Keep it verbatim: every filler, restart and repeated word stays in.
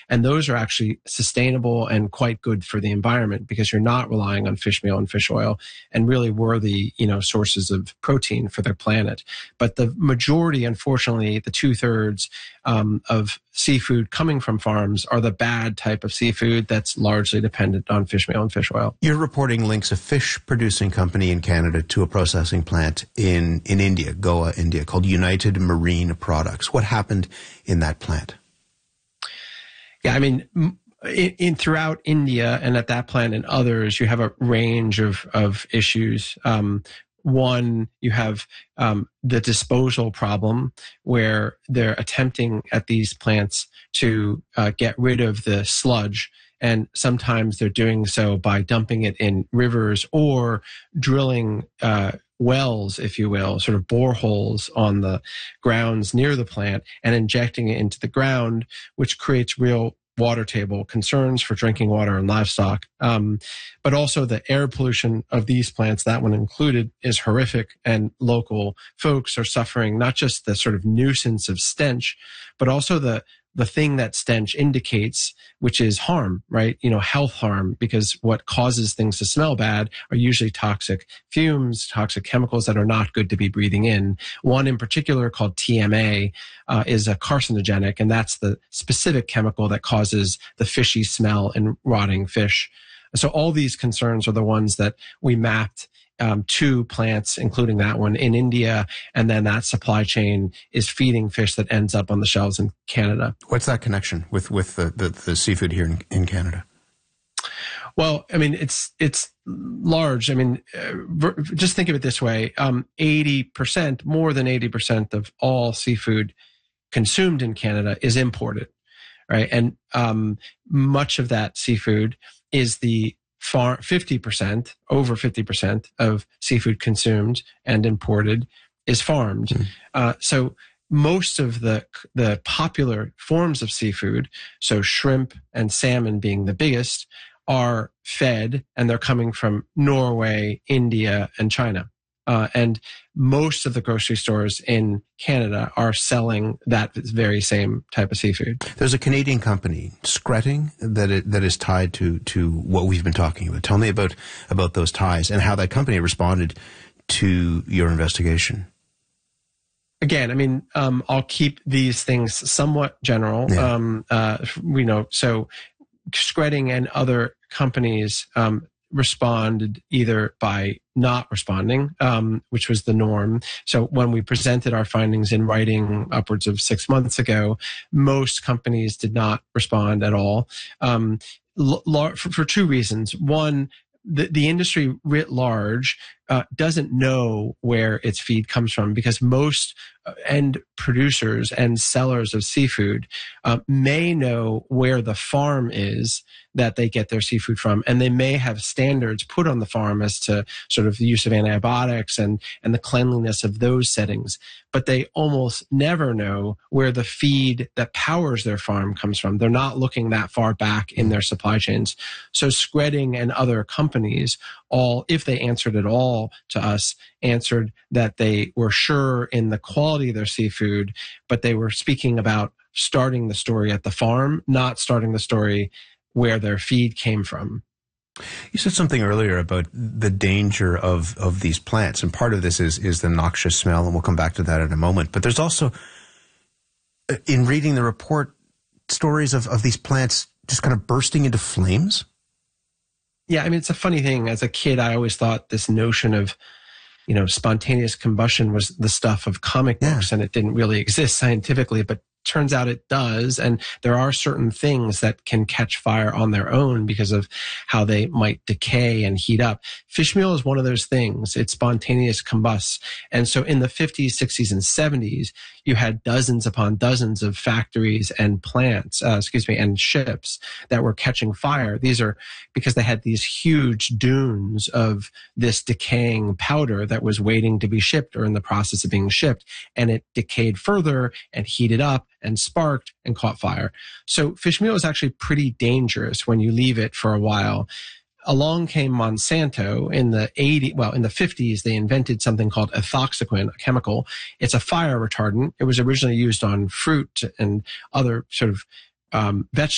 And those are actually sustainable and quite good for the environment because you're not relying on fish meal and fish oil and really worthy, you know, sources of protein for their planet. But the majority, unfortunately, the two thirds um, of seafood coming from farms are the bad type of seafood that's largely dependent on fish meal and fish oil. You're reporting links a fish producing company in Canada to a processing plant in, in India, Goa, India, called United Marine Products. What happened in that plant? Yeah, I mean, in, in throughout India and at that plant and others, you have a range of, of issues. Um, One, you have um, the disposal problem where they're attempting at these plants to uh, get rid of the sludge. And sometimes they're doing so by dumping it in rivers or drilling uh, wells, if you will, sort of boreholes on the grounds near the plant and injecting it into the ground, which creates real water table concerns for drinking water and livestock. Um, but also the air pollution of these plants, that one included, is horrific. And local folks are suffering not just the sort of nuisance of stench, but also the the thing that stench indicates, which is harm, right? You know, health harm, because what causes things to smell bad are usually toxic fumes, toxic chemicals that are not good to be breathing in. One in particular called T M A uh, is a carcinogenic, and that's the specific chemical that causes the fishy smell in rotting fish. So all these concerns are the ones that we mapped Um, two plants, including that one in India, and then that supply chain is feeding fish that ends up on the shelves in Canada. What's that connection with with the, the, the seafood here in, in Canada? Well, I mean, it's it's large. I mean, uh, just think of it this way: um, eighty percent, more than eighty percent of all seafood consumed in Canada is imported, right? And um, much of that seafood is the Far fifty percent, over fifty percent of seafood consumed and imported is farmed. Mm. Uh, so most of the the popular forms of seafood, so shrimp and salmon being the biggest, are fed, and they're coming from Norway, India, and China. Uh, and most of the grocery stores in Canada are selling that very same type of seafood. There's a Canadian company, Skretting, that it, that is tied to to what we've been talking about. Tell me about about those ties and how that company responded to your investigation. Again, I mean, um, I'll keep these things somewhat general. Yeah. Um, uh, you know, so Skretting and other companies um, responded either by not responding, um, which was the norm. So when we presented our findings in writing upwards of six months ago, most companies did not respond at all, um, l- for, for two reasons. One, the, the industry writ large uh, doesn't know where its feed comes from, because most end producers and sellers of seafood uh, may know where the farm is that they get their seafood from, and they may have standards put on the farm as to sort of the use of antibiotics and and the cleanliness of those settings, but they almost never know where the feed that powers their farm comes from. They're not looking that far back in their supply chains. So Skretting and other companies, all, if they answered at all to us, answered that they were sure in the quality of their seafood, but they were speaking about starting the story at the farm, not starting the story where their feed came from. You said something earlier about the danger of, of these plants, and part of this is, is the noxious smell, and we'll come back to that in a moment. But there's also, in reading the report, stories of, of these plants just kind of bursting into flames. Yeah, I mean, it's a funny thing. As a kid, I always thought this notion of, you know, spontaneous combustion was the stuff of comic books, yeah. and it didn't really exist scientifically, but turns out it does. And there are certain things that can catch fire on their own because of how they might decay and heat up. Fish meal is one of those things. It's spontaneous combusts. And so in the fifties, sixties, and seventies, you had dozens upon dozens of factories and plants, uh, excuse me, and ships that were catching fire. These are because they had these huge dunes of this decaying powder that was waiting to be shipped or in the process of being shipped. And it decayed further and heated up and sparked and caught fire. So fish meal is actually pretty dangerous when you leave it for a while. Along came Monsanto in the eighties, well, in the fifties, they invented something called ethoxyquin, a chemical. It's a fire retardant. It was originally used on fruit and other sort of um, vegetables.